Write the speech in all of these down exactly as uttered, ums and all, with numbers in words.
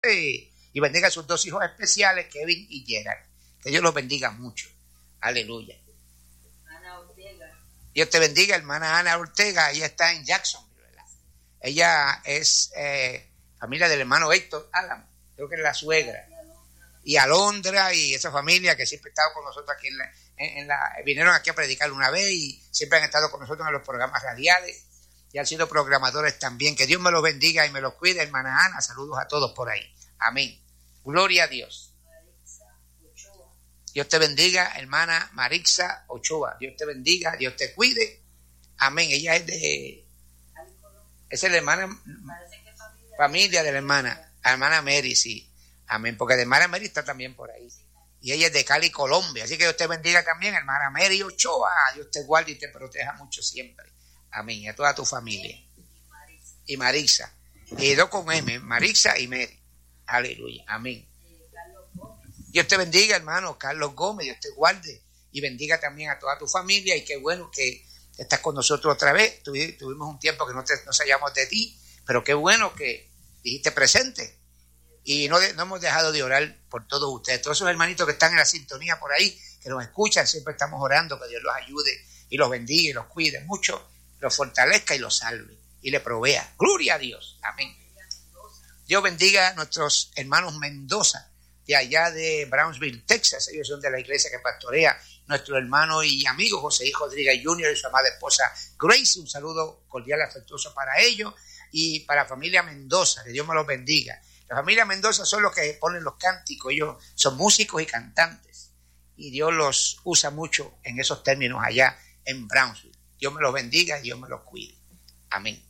Sí. Y bendiga a sus dos hijos especiales, Kevin y Gerald. Que Dios los bendiga mucho. Aleluya. Ana Ortega. Dios te bendiga, hermana Ana Ortega. Ella está en Jacksonville, ¿verdad? Ella es eh, familia del hermano Héctor Álamo. Creo que es la suegra. Y Alondra y esa familia que siempre ha estado con nosotros aquí en la, en, en la... Vinieron aquí a predicar una vez y siempre han estado con nosotros en los programas radiales. Y han sido programadores también. Que Dios me los bendiga y me los cuide, hermana Ana. Saludos a todos por ahí. Amén. Gloria a Dios. Dios te bendiga, hermana Marixa Ochoa. Dios te bendiga, Dios te cuide. Amén. Ella es de... Es la hermana... Familia de la hermana. La hermana Mary, sí. Amén. Porque la hermana Mary está también por ahí. Y ella es de Cali, Colombia. Así que Dios te bendiga también, hermana Mary Ochoa. Dios te guarde y te proteja mucho siempre. Amén. Y a toda tu familia. Y Marixa. Y dos con M. Marixa y Mary. Aleluya. Amén. Dios te bendiga, hermano Carlos Gómez. Dios te guarde y bendiga también a toda tu familia. Y qué bueno que estás con nosotros otra vez. Tuvi, tuvimos un tiempo que no, te, no sabíamos de ti, pero qué bueno que dijiste presente. Y no, de, no hemos dejado de orar por todos ustedes. Todos esos hermanitos que están en la sintonía por ahí, que nos escuchan, siempre estamos orando que Dios los ayude y los bendiga y los cuide mucho, los fortalezca y los salve y le provea. Gloria a Dios. Amén. Dios bendiga a nuestros hermanos Mendoza, de allá de Brownsville, Texas. Ellos son de la iglesia que pastorea nuestro hermano y amigo José I. Rodríguez junior y su amada esposa Grace. Un saludo cordial y afectuoso para ellos y para la familia Mendoza. Que Dios me los bendiga. La familia Mendoza son los que ponen los cánticos. Ellos son músicos y cantantes. Y Dios los usa mucho en esos términos allá en Brownsville. Dios me los bendiga y Dios me los cuide. Amén.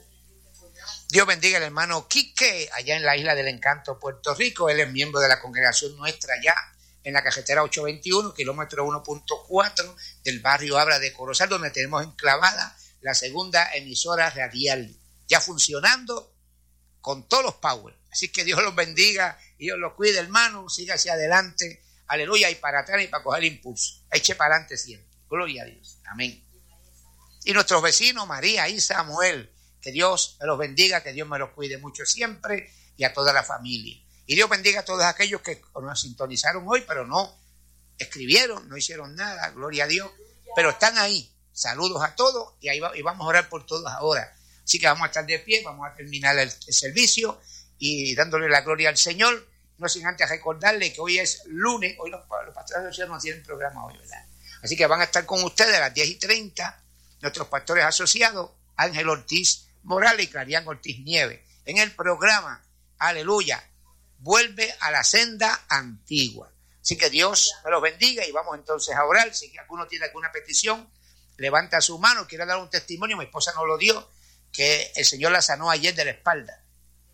Dios bendiga al hermano Quique, allá en la Isla del Encanto, Puerto Rico. Él es miembro de la congregación nuestra allá en la carretera ochocientos veintiuno, kilómetro uno punto cuatro del barrio Abra de Corozal, donde tenemos enclavada la segunda emisora radial, ya funcionando con todos los power. Así que Dios los bendiga y Dios los cuide, hermano. Siga hacia adelante. Aleluya. Y para atrás y para coger impulso. Eche para adelante siempre. Gloria a Dios. Amén. Y nuestros vecinos, María y Samuel. Que Dios me los bendiga, que Dios me los cuide mucho siempre y a toda la familia. Y Dios bendiga a todos aquellos que nos sintonizaron hoy, pero no escribieron, no hicieron nada, gloria a Dios, pero están ahí. Saludos a todos y ahí va, y vamos a orar por todos ahora. Así que vamos a estar de pie, vamos a terminar el, el servicio y dándole la gloria al Señor, no sin antes recordarle que hoy es lunes, hoy los, los pastores asociados no tienen programa hoy, ¿verdad? Así que van a estar con ustedes a las diez y treinta, nuestros pastores asociados, Ángel Ortiz Morales y Clarián Ortiz Nieves, en el programa, aleluya, vuelve a la senda antigua. Así que Dios me los bendiga y vamos entonces a orar. Si alguno tiene alguna petición, levanta su mano, quiere dar un testimonio. Mi esposa nos lo dio, que el Señor la sanó ayer de la espalda,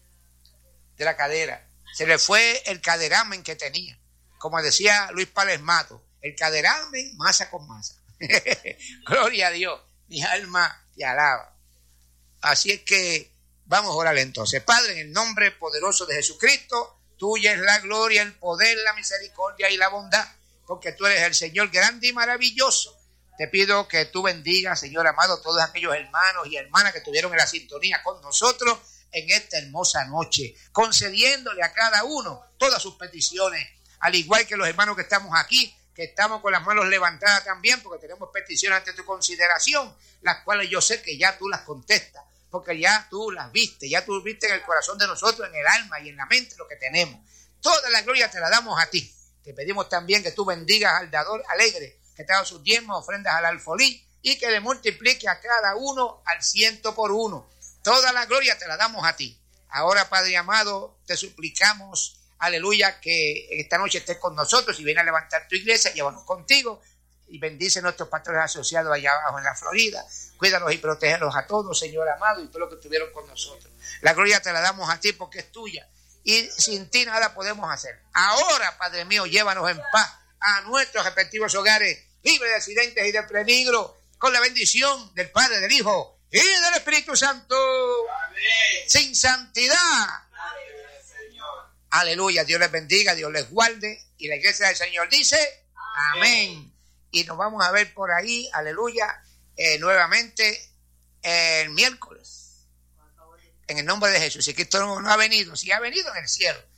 de la cadera. Se le fue el caderamen que tenía. Como decía Luis Pález Mato, el caderamen masa con masa. Gloria a Dios, mi alma te alaba. Así es que vamos a orar entonces. Padre, en el nombre poderoso de Jesucristo, tuya es la gloria, el poder, la misericordia y la bondad, porque tú eres el Señor grande y maravilloso. Te pido que tú bendigas, Señor amado, todos aquellos hermanos y hermanas que estuvieron en la sintonía con nosotros en esta hermosa noche, concediéndole a cada uno todas sus peticiones, al igual que los hermanos que estamos aquí, que estamos con las manos levantadas también, porque tenemos peticiones ante tu consideración, las cuales yo sé que ya tú las contestas, porque ya tú las viste, ya tú viste en el corazón de nosotros, en el alma y en la mente lo que tenemos. Toda la gloria te la damos a ti. Te pedimos también que tú bendigas al dador alegre, que te ha dado sus diezmos, ofrendas al alfolí, y que le multiplique a cada uno al ciento por uno. Toda la gloria te la damos a ti. Ahora, Padre amado, te suplicamos, aleluya, que esta noche estés con nosotros y ven a levantar tu iglesia, llévanos contigo y bendice a nuestros pastores asociados allá abajo en la Florida. Cuídalos y protégelos a todos, Señor amado, y todos los que estuvieron con nosotros. La gloria te la damos a ti porque es tuya y sin ti nada podemos hacer. Ahora, Padre mío, llévanos en paz a nuestros respectivos hogares, libres de accidentes y de peligro, con la bendición del Padre, del Hijo y del Espíritu Santo. Amén. Sin santidad. Amén. Aleluya, Dios les bendiga, Dios les guarde. Y la iglesia del Señor dice, amén. Amén. Y nos vamos a ver por ahí, aleluya, eh, nuevamente el miércoles. En el nombre de Jesús. Si Cristo no, no ha venido, si ha venido en el cielo.